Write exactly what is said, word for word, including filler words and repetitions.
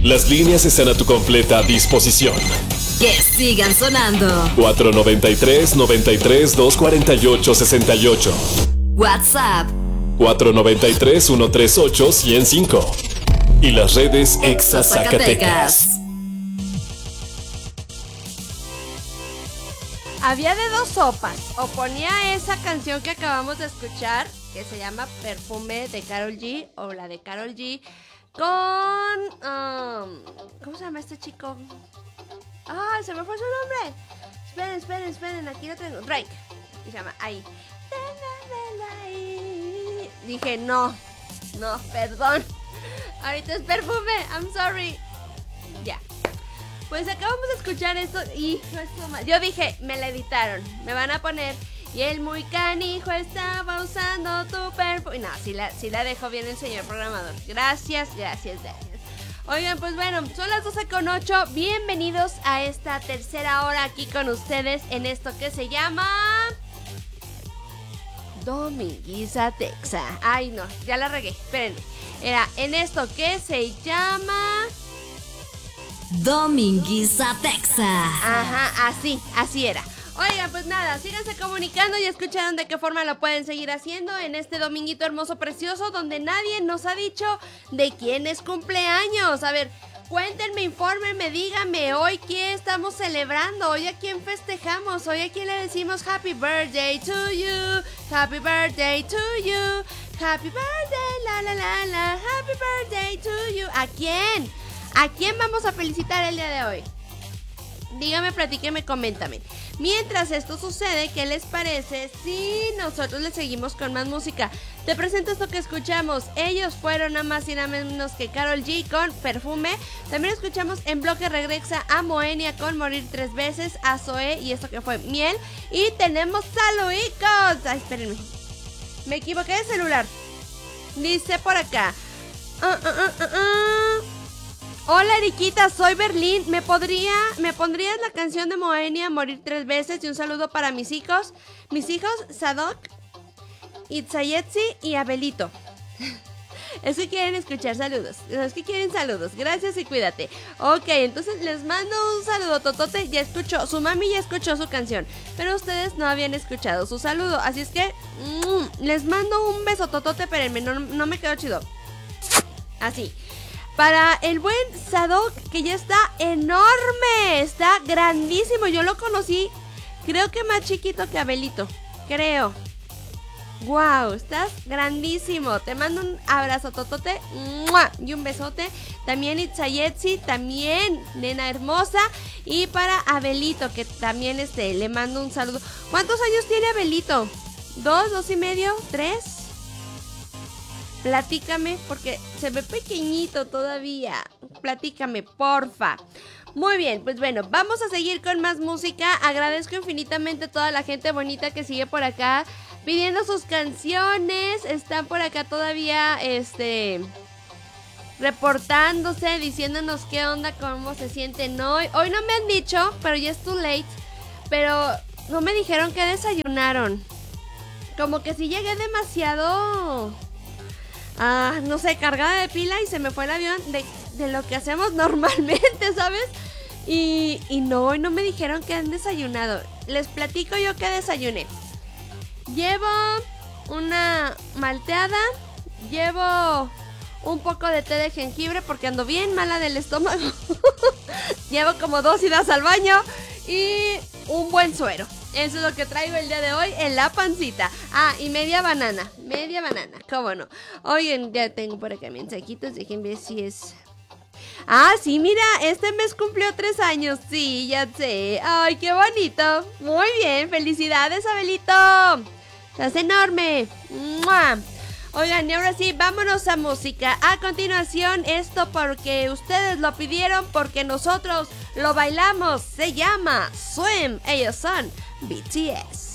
Las líneas están a tu completa disposición. Que sigan sonando. cuatro noventa y tres, noventa y tres, doscientos cuarenta y ocho, sesenta y ocho. WhatsApp cuatro noventa y tres, ciento treinta y ocho, ciento cinco. Y las redes Exa Zacatecas. Había de dos sopas. O ponía esa canción que acabamos de escuchar, que se llama Perfume de Karol G, o la de Karol G con... Um, ¿Cómo se llama este chico? Ah, se me fue su nombre. Esperen, esperen, esperen, aquí lo tengo. Drake. Y se llama Ahí. Dije, no, no, perdón. Ahorita es Perfume, I'm sorry. Ya. Pues acabamos de escuchar esto y no estuvo mal. Yo dije, me la editaron, me van a poner... Y el muy canijo estaba usando tu perfume. No, sí la, sí la dejó bien el señor programador. Gracias, gracias, gracias. Oigan, pues bueno, son las doce con ocho. Bienvenidos a esta tercera hora aquí con ustedes en esto que se llama... Dominguiza Texa. Ay, no, ya la regué, espérenme. Era en esto que se llama... Dominguiza Texa. Ajá, así, así era. Oigan, pues nada, síganse comunicando. Ya escucharon de qué forma lo pueden seguir haciendo en este dominguito hermoso, precioso, donde nadie nos ha dicho de quién es cumpleaños. A ver, cuéntenme, infórmenme, díganme, hoy qué estamos celebrando, hoy a quién festejamos, hoy a quién le decimos happy birthday to you, happy birthday to you, happy birthday, la la la la, happy birthday to you. ¿A quién? ¿A quién vamos a felicitar el día de hoy? Dígame, platíqueme, coméntame. Mientras esto sucede, ¿qué les parece si nosotros les seguimos con más música? Te presento esto que escuchamos. Ellos fueron nada más y nada menos que Karol G con Perfume. También escuchamos en bloque regresa a Moenia con Morir Tres Veces, a Zoé y esto que fue Miel. Y tenemos saluditos. Ay, espérenme, me equivoqué de celular. Dice por acá. Uh, uh, uh, uh, uh. Hola Eriquita, soy Berlín. ¿Me podría, me pondrías la canción de Moenia, Morir Tres Veces? Y un saludo para mis hijos, mis hijos Sadok, Itzayetsi y Abelito. Es que quieren escuchar saludos. Es que quieren saludos. Gracias y cuídate. Ok, entonces les mando un saludo totote. Ya escuchó, su mami ya escuchó su canción, pero ustedes no habían escuchado su saludo. Así es que mmm, les mando un beso totote. Espérenme, no, no me quedó chido. Así. Para el buen Sadok, que ya está enorme, está grandísimo. Yo lo conocí, creo que más chiquito que Abelito, creo. Wow, estás grandísimo. Te mando un abrazo totote y un besote. También Itzayetsi, también nena hermosa. Y para Abelito, que también este, le mando un saludo. ¿Cuántos años tiene Abelito? ¿Dos, dos y medio, tres? Platícame, porque se ve pequeñito todavía. Platícame, porfa. Muy bien, pues bueno, vamos a seguir con más música. Agradezco infinitamente a toda la gente bonita que sigue por acá pidiendo sus canciones. Están por acá todavía, este... reportándose, diciéndonos qué onda, cómo se sienten hoy. Hoy no me han dicho, pero ya es too late. Pero no me dijeron que desayunaron. Como que si llegué demasiado... Ah, no sé, cargada de pila y se me fue el avión de, de lo que hacemos normalmente, ¿sabes? Y, y no, hoy no me dijeron que han desayunado. Les platico yo que desayuné. Llevo una malteada, llevo un poco de té de jengibre porque ando bien mala del estómago. Llevo como dos idas al baño y un buen suero. Eso es lo que traigo el día de hoy en la pancita. Ah, y media banana. Media banana, cómo no. Oigan, ya tengo por acá mensajitos. Déjenme ver si es... Ah, sí, mira, este mes cumplió tres años. Sí, ya sé. Ay, qué bonito. Muy bien, felicidades, Abelito. Estás enorme. ¡Mua! Oigan, y ahora sí, vámonos a música. A continuación, esto porque ustedes lo pidieron, porque nosotros lo bailamos. Se llama Swim. Ellos son B T S.